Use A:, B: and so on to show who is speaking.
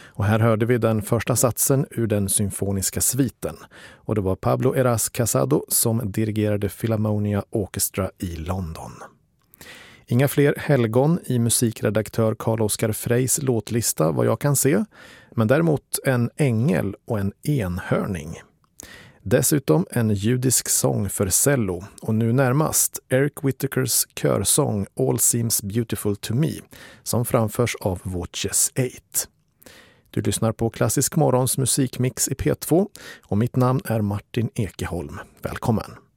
A: Och här hörde vi den första satsen ur den symfoniska sviten. Och det var Pablo Heras Casado som dirigerade Philharmonia Orchestra i London. Inga fler helgon i musikredaktör Carl-Oskar Freys låtlista vad jag kan se, men däremot en ängel och en enhörning. Dessutom en judisk sång för cello och nu närmast Eric Whittakers körsång All Seems Beautiful to Me som framförs av Voces 8. Du lyssnar på Klassisk Morgons musikmix i P2 och mitt namn är Martin Ekeholm. Välkommen!